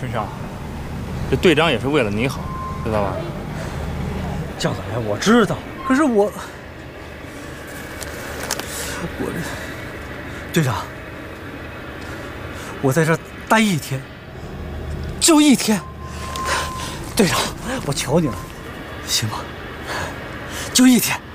春香，这队长也是为了你好，知道吧？ 姜大爷，我知道，可是我队长，我在这待1天，就1天。队长，我求你了，行吗？就1天。